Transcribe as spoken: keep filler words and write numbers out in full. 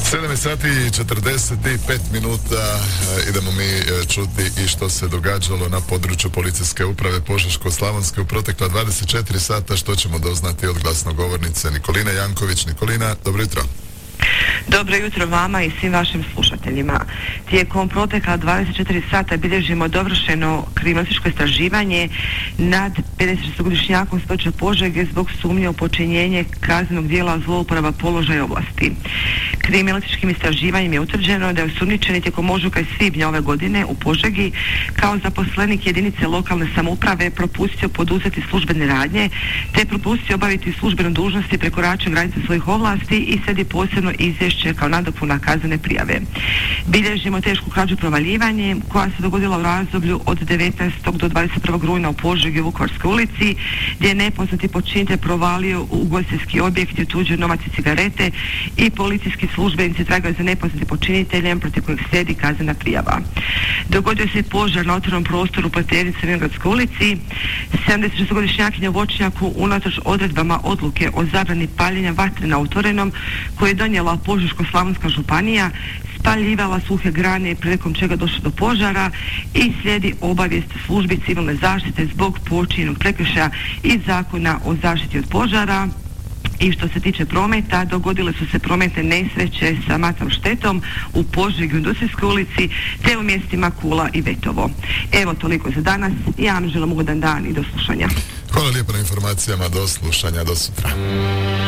sedam sati i četrdeset pet minuta. Idemo mi čuti i što se događalo na području policijske uprave Požeško-slavonske u protekla dvadeset četiri sata, što ćemo doznati od glasnogovornice Nikoline Janković. Nikolina, dobro jutro. Dobro jutro vama i svim vašim slušateljima. Tijekom protekla dvadeset četiri sata bilježimo dovršeno kriminalističko istraživanje nad pedesetšestogodišnjakom s područja Požege zbog sumnje u počinjenje kaznenog djela zlouporaba položaja i ovlasti. Kriminalističkim istraživanjem je utvrđeno da je osumnjičeni tijekom ožujka i svibnja ove godine u Požegi kao zaposlenik jedinice lokalne samouprave propustio poduzeti službene radnje te propustio obaviti službenu dužnost i prekoračio granice svojih ovlasti i slijedi posebno izvješće kao nadopuna kaznene prijave. Bilježimo tešku krađu provaljivanje koja se dogodila u razdoblju od devetnaestog do dvadeset prvog rujna u Požegi u Vukovarskoj ulici, gdje je nepoznati počinitelj provalio u ugostiteljski objekt i otuđio novac i cigarete i policijski službenici tragaju za nepoznatim počiniteljem protiv kojeg slijedi kaznena prijava. Dogodio se požar na otvorenom prostoru u Pleternici u Vinogradskoj ulici. sedamdesetšestogodišnjakinja u voćnjaku unatoč odredbama odluke o zabrani paljenja vatre na otvorenom koje je donijela Požeško-slavonska županija spaljivala suhe grane prilikom čega došlo do požara i slijedi obavijest službi civilne zaštite zbog počinjenog prekršaja iz Zakona o zaštiti od požara. I što se tiče prometa, dogodile su se prometne nesreće sa matnom štetom u Požegi u Industrijskoj ulici te u mjestima Kula i Vetovo. Evo toliko za danas. Ja vam želim ugodan dan i do slušanja. Hvala lijepo na informacijama, do slušanja, do sutra.